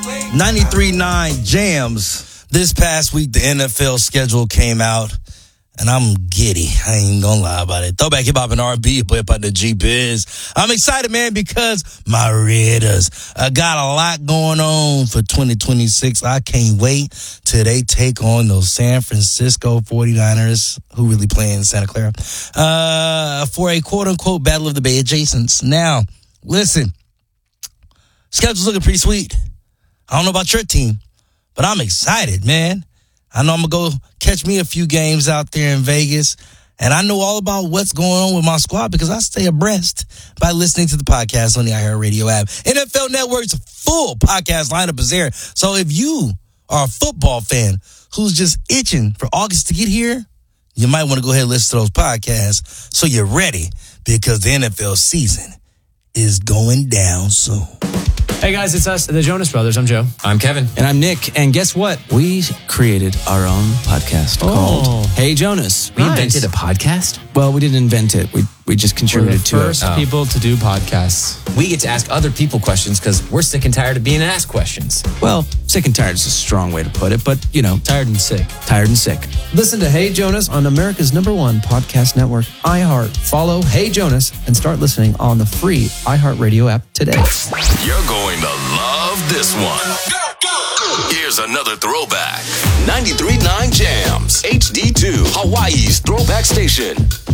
93.9 Jams. This past week, the NFL schedule came out, and I'm giddy. I ain't gonna lie about it. Throwback hip hop and R&B, play about the G-Biz. I'm excited, man, because my Raiders got a lot going on for 2026. I can't wait till they take on those San Francisco 49ers, who really play in Santa Clara, for a quote-unquote Battle of the Bay adjacents. Now, listen, schedule's looking pretty sweet. I don't know about your team, but I'm excited, man. I know I'm going to go catch me a few games out there in Vegas, and I know all about what's going on with my squad because I stay abreast by listening to the podcast on the iHeartRadio app. NFL Network's full podcast lineup is there. So if you are a football fan who's just itching for August to get here, you might want to go ahead and listen to those podcasts so you're ready because the NFL season is going down soon. Hey guys, it's us, the Jonas Brothers. I'm Joe. I'm Kevin. And I'm Nick. And guess what? We created our own podcast called Hey Jonas. We invented a podcast? Well, we didn't invent it. We just contributed to it. We're the first people to do podcasts. We get to ask other people questions because we're sick and tired of being asked questions. Well, sick and tired is a strong way to put it, but, you know. Tired and sick. Tired and sick. Listen to Hey Jonas on America's #1 podcast network, iHeart. Follow Hey Jonas and start listening on the free iHeartRadio app today. You're going to love this one. Here's another throwback. 93.9 Jams, HD2, Hawaii's throwback station.